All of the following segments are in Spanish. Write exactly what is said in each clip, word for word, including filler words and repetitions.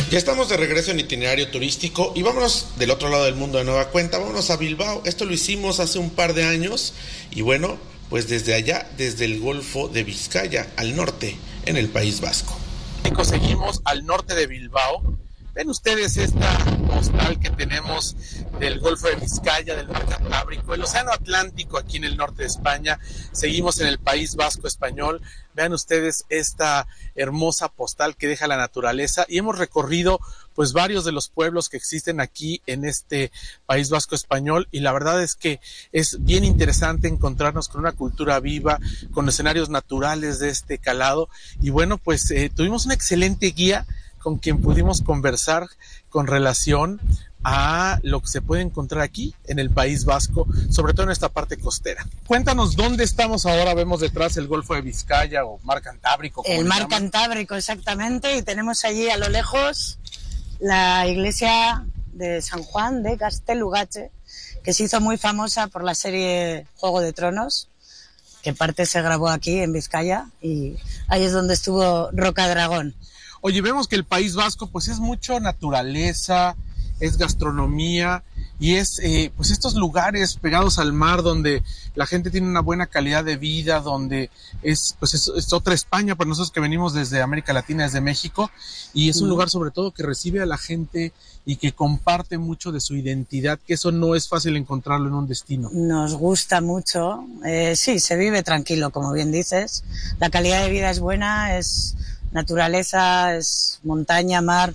Ya estamos de regreso en Itinerario Turístico y vámonos del otro lado del mundo de nueva cuenta, vámonos a Bilbao. Esto lo hicimos hace un par de años y bueno, pues desde allá, desde el Golfo de Vizcaya, al norte, en el País Vasco. Seguimos al norte de Bilbao. Ven ustedes esta postal que tenemos del Golfo de Vizcaya, del Mar Cantábrico, el Océano Atlántico aquí en el norte de España. Seguimos en el País Vasco español. Vean ustedes esta hermosa postal que deja la naturaleza y hemos recorrido pues varios de los pueblos que existen aquí en este País Vasco español y la verdad es que es bien interesante encontrarnos con una cultura viva, con escenarios naturales de este calado y bueno pues eh, tuvimos una excelente guía con quien pudimos conversar con relación a lo que se puede encontrar aquí en el País Vasco, sobre todo en esta parte costera. Cuéntanos dónde estamos ahora, vemos detrás el Golfo de Vizcaya o Mar Cantábrico. El Mar Cantábrico, exactamente, y tenemos allí a lo lejos la iglesia de San Juan de Gaztelugatxe, que se hizo muy famosa por la serie Juego de Tronos, que parte se grabó aquí en Vizcaya y ahí es donde estuvo Rocadragón. Oye, vemos que el País Vasco pues es mucho naturaleza, es gastronomía y es eh, pues estos lugares pegados al mar donde la gente tiene una buena calidad de vida, donde es pues es, es otra España para nosotros que venimos desde América Latina, desde México, y es un lugar sobre todo que recibe a la gente y que comparte mucho de su identidad, que eso no es fácil encontrarlo en un destino. Nos gusta mucho, eh, sí, se vive tranquilo, como bien dices, la calidad de vida es buena, es naturaleza, es montaña, mar,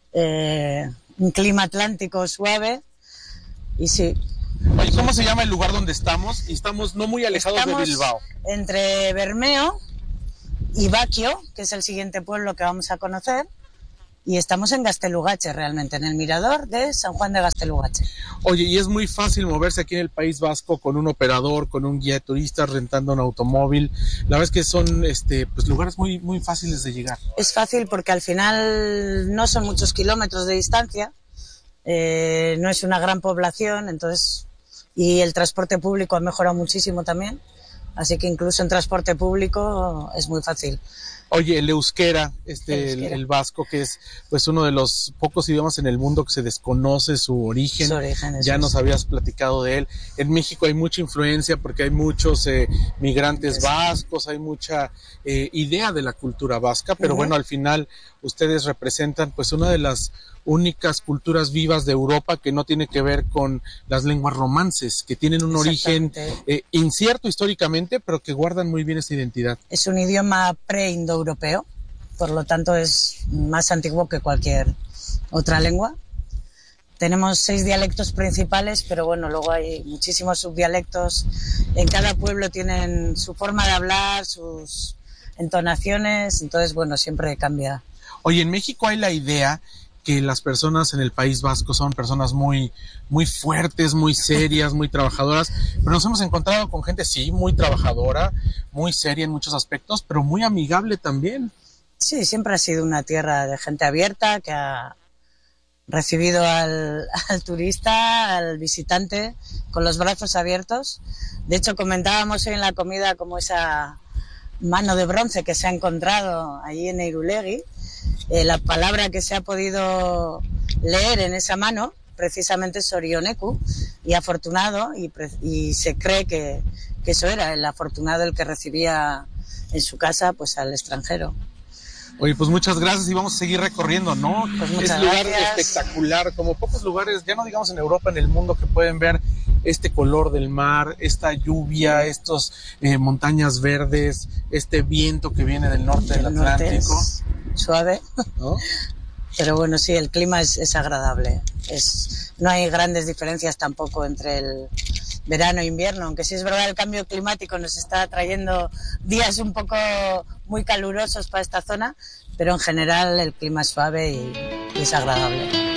eh, un clima atlántico suave y sí. Oye, ¿cómo se llama el lugar donde estamos? Y estamos no muy alejados estamos de Bilbao. Entre Bermeo y Baquio, que es el siguiente pueblo que vamos a conocer, y estamos en Gaztelugatxe realmente, en el mirador de San Juan de Gaztelugatxe. Oye, y es muy fácil moverse aquí en el País Vasco con un operador, con un guía de turistas, rentando un automóvil. La verdad es que son este, pues, lugares muy, muy fáciles de llegar. Es fácil porque al final no son muchos kilómetros de distancia, eh, no es una gran población, entonces, y el transporte público ha mejorado muchísimo también, así que incluso en transporte público es muy fácil. Oye, el euskera, este, el, el, el vasco, que es pues uno de los pocos idiomas en el mundo que se desconoce su origen, su origen ya nos habías platicado de él. En México hay mucha influencia porque hay muchos eh, migrantes sí. vascos, hay mucha eh, idea de la cultura vasca, pero uh-huh. bueno, al final ustedes representan pues una de las únicas culturas vivas de Europa que no tiene que ver con las lenguas romances, que tienen un origen eh, incierto históricamente, pero que guardan muy bien esa identidad. Es un idioma pre-indoeuropeo, por lo tanto es más antiguo que cualquier otra lengua. Tenemos seis dialectos principales, pero bueno, luego hay muchísimos subdialectos. En cada pueblo tienen su forma de hablar, sus entonaciones, entonces bueno, siempre cambia. Oye, en México hay la idea que las personas en el País Vasco son personas muy, muy fuertes, muy serias, muy trabajadoras, pero nos hemos encontrado con gente, sí, muy trabajadora, muy seria en muchos aspectos, pero muy amigable también. Sí, siempre ha sido una tierra de gente abierta que ha recibido al, al turista, al visitante, con los brazos abiertos. De hecho, comentábamos hoy en la comida como esa mano de bronce que se ha encontrado allí en Eirulegui. Eh, la palabra que se ha podido leer en esa mano precisamente es Sorioneku y afortunado, y, y se cree que, que eso era el afortunado el que recibía en su casa pues al extranjero. Oye, pues muchas gracias y vamos a seguir recorriendo, ¿no? Pues muchas es un lugar gracias. espectacular, como pocos lugares, ya no digamos en Europa, en el mundo, que pueden ver este color del mar, esta lluvia, estos eh, montañas verdes, este viento que viene del norte del, del Atlántico. Norte suave, ¿no? Pero bueno, sí, el clima es, es agradable. Es, no hay grandes diferencias tampoco entre el verano e invierno, aunque sí es verdad el cambio climático nos está trayendo días un poco muy calurosos para esta zona, pero en general el clima es suave y, y es agradable.